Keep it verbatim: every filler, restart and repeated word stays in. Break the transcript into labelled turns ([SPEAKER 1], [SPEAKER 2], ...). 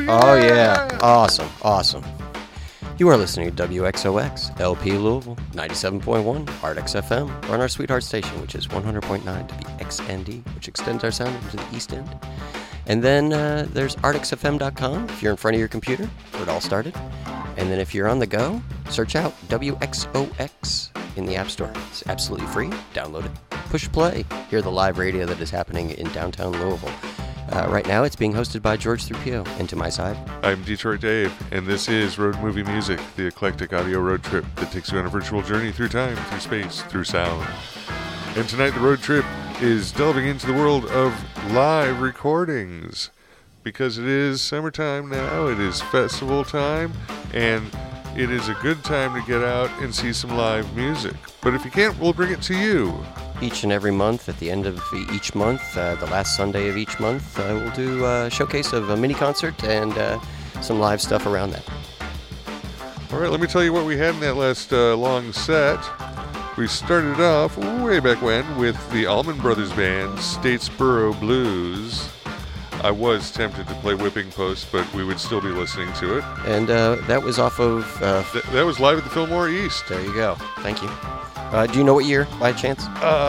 [SPEAKER 1] Oh, yeah. Awesome. Awesome. You are listening to W X O X, L P Louisville, ninety-seven point one, Artix F M. We're on our sweetheart station, which is one hundred point nine W X N D, which extends our sound into the East End. And then uh, there's artix f m dot com if you're in front of your computer, where it all started. And then if you're on the go, search out W X O X in the App Store. It's absolutely free. Download it. Push play. Hear the live radio that is happening in downtown Louisville. Uh, right now, it's being hosted by George Thurpio, and to my side,
[SPEAKER 2] I'm Detroit Dave, and this is Road Movie Music, the eclectic audio road trip that takes you on a virtual journey through time, through space, through sound. And tonight, the road trip is delving into the world of live recordings, because it is summertime now, it is festival time, and it is a good time to get out and see some live music. But if you can't, we'll bring it to you.
[SPEAKER 1] Each and every month, at the end of each month, uh, the last Sunday of each month, uh, we'll do a showcase of a mini concert and uh, some live stuff around that.
[SPEAKER 2] All right, let me tell you what we had in that last uh, long set. We started off way back when with the Allman Brothers Band, Statesboro Blues. I was tempted to play Whipping Post, but we would still be listening to it.
[SPEAKER 1] And uh, that was off of... Uh,
[SPEAKER 2] Th- that was live at the Fillmore East.
[SPEAKER 1] There you go. Thank you. Uh, do you know what year, by chance?
[SPEAKER 2] Uh,